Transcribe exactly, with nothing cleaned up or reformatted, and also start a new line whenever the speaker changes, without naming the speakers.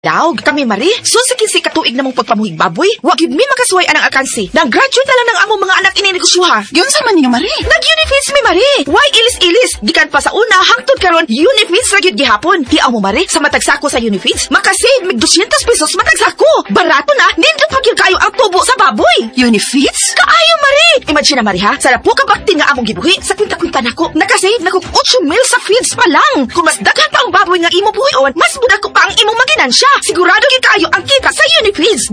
Daog, kami mari, susikin si katuig namong pagpamuhig baboy, wag yun mi makasuway anang akansi. Nag-graduate na lang ng among mga anak ininegosyoha.
Yun sa man niyo, Mari?
Nag-Unifeeds mi mari. Why ilis-ilis? Gikan pa sa una, hangtod karon Unifeeds ra gyud gihapon. Di amo mari, sa matagsako sa Unifeeds, makasave mig two hundred pesos matagsako. Barato na, nindot pa gyud kayo ang tubo sa baboy.
Unifeeds?
Kaayo mari. Imagine na mari ha, sa po ka bakti nga among gibuhi, sa kwinta-kwinta nako, nakasave nako eight mil sa feeds pa lang. Kung mas daghan pa ang baboy nga imo buhion, mas budak ko pa ang imong maginansya. Sigurado gyud kayo ang kita sa Unifeeds.